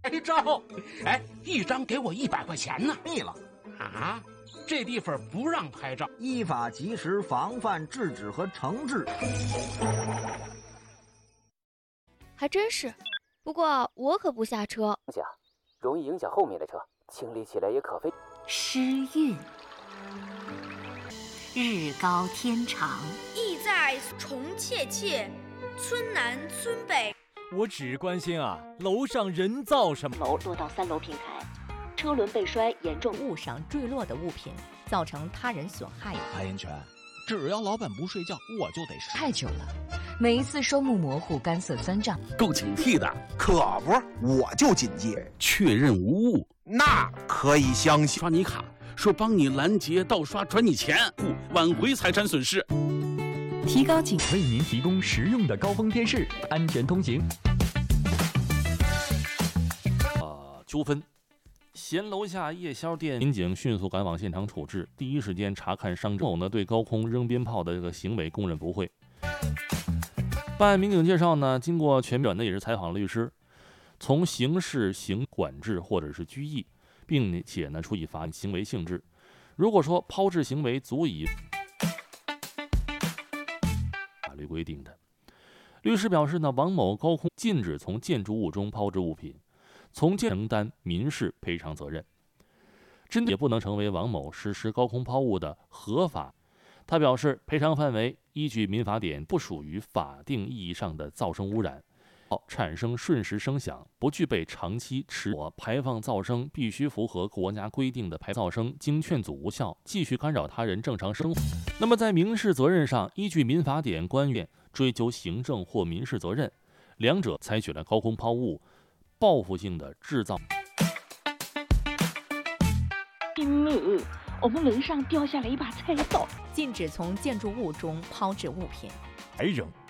拍照，哎，一张给我100块钱呢。 腻了啊？这地方不让拍照， 依法及时防范制止和惩治。 还真是，不过我可不下车， 容易影响后面的车，清理起来也可费。 诗韵，日高天长， 意在虫切切，村南村北。 我只关心楼上人造什么？ 楼落到3楼平台，车轮被摔严重，物上坠落的物品造成他人损害。 发言权，只要老板不睡觉，我就得睡。 太久了，每一次双目模糊、干涩酸胀， 够警惕的。 可不，我就谨记， 确认无误， 那可以相信。 刷你卡，说帮你拦截盗刷，转你钱，挽回财产损失。 提高警，为您提供实用的高峰电视，安全通行。 纠纷，咸楼下夜宵店民警迅速赶往现场处置，第一时间查看伤者。某呢对高空扔鞭炮的这个行为供认不讳。办案民警介绍呢，经过全面呢也是采访了律师，从刑事行管制或者是拘役，并且呢处以罚行为性质。如果说抛掷行为足以法律规定的，律师表示呢，王某高空禁止从建筑物中抛掷物品，从承担民事赔偿责任，也不能成为王某实施高空抛物的合法。他表示，赔偿范围依据民法典不属于法定意义上的噪声污染，产生瞬时声响，不具备长期持续排放噪声，必须符合国家规定的排噪声，经劝阻无效，继续干扰他人正常生活。那么在民事责任上，依据民法典官员追究行政或民事责任，两者采取了高空抛物报复性的制造。 我们楼上掉下来一把菜刀，禁止从建筑物中抛掷物品。 还扔